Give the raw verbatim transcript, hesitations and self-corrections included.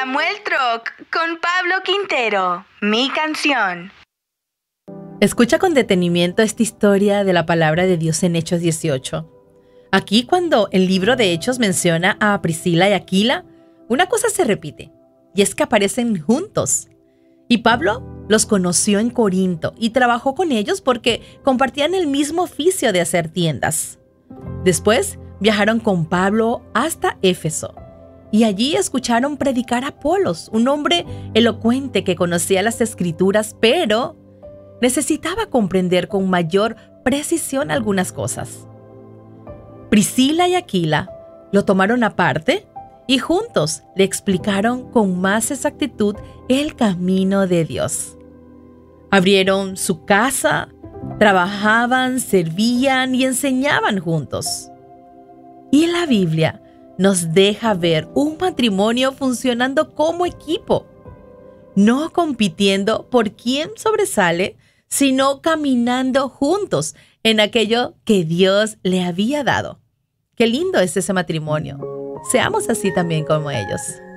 Samuel Troc con Pablo Quintero, mi canción. Escucha con detenimiento esta historia de la palabra de Dios en Hechos dieciocho. Aquí, cuando el libro de Hechos menciona a Priscila y Aquila, una cosa se repite, y es que aparecen juntos. Y Pablo los conoció en Corinto y trabajó con ellos porque compartían el mismo oficio de hacer tiendas. Después viajaron con Pablo hasta Éfeso y allí escucharon predicar a Apolos, un hombre elocuente que conocía las Escrituras, pero necesitaba comprender con mayor precisión algunas cosas. Priscila y Aquila lo tomaron aparte y juntos le explicaron con más exactitud el camino de Dios. Abrieron su casa, trabajaban, servían y enseñaban juntos. Y la Biblia nos deja ver un matrimonio funcionando como equipo, no compitiendo por quién sobresale, sino caminando juntos en aquello que Dios le había dado. Qué lindo es ese matrimonio. Seamos así también como ellos.